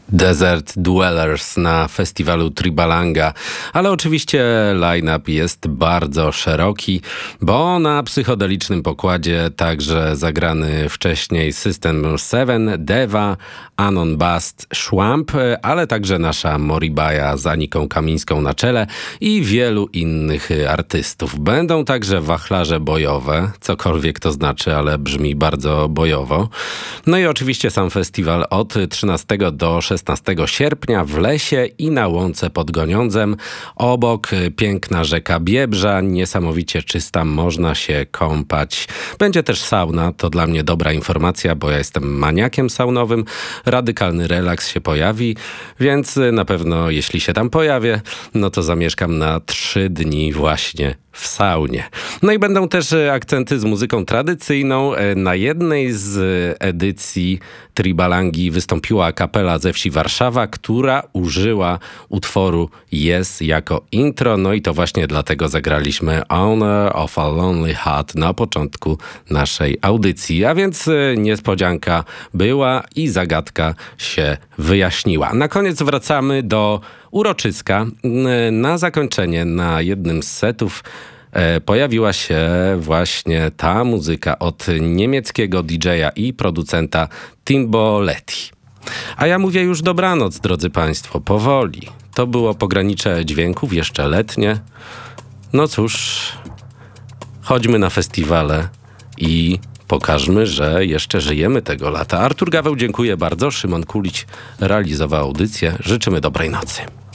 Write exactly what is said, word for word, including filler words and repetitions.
Desert Dwellers na festiwalu Tribalanga, ale oczywiście line-up jest bardzo szeroki, bo na psychodelicznym pokładzie także zagrany wcześniej System siedem, Deva, Anon Bast, Szwamp, ale także nasza Moribaja z Aniką Kamińską na czele i wielu innych artystów. Będą także wachlarze bojowe, cokolwiek to znaczy, ale brzmi bardzo bojowo. No i oczywiście sam festiwal od trzynastego do szesnastego sierpnia w lesie i na łące pod Goniądzem. Obok piękna rzeka Biebrza, niesamowicie czysta, można się kąpać. Będzie też sauna, to dla mnie dobra informacja, bo ja jestem maniakiem saunowym. Radykalny relaks się pojawi, więc na pewno jeśli się tam pojawię, no to zamieszkam na trzy dni właśnie w saunie. No i będą też akcenty z muzyką tradycyjną. Na jednej z edycji Tribalangi wystąpiła kapela ze wsi Warszawa, która użyła utworu Yes jako intro. No i to właśnie dlatego zagraliśmy Owner of a Lonely Heart na początku naszej audycji. A więc niespodzianka była i zagadka się wyjaśniła. Na koniec wracamy do uroczyska. Na zakończenie na jednym z setów pojawiła się właśnie ta muzyka od niemieckiego didżeja i producenta Timboletti. A ja mówię już dobranoc, drodzy państwo, powoli. To było pogranicze dźwięków, jeszcze letnie. No cóż, chodźmy na festiwale i pokażmy, że jeszcze żyjemy tego lata. Artur Gaweł, dziękuję bardzo. Szymon Kulić realizował audycję. Życzymy dobrej nocy.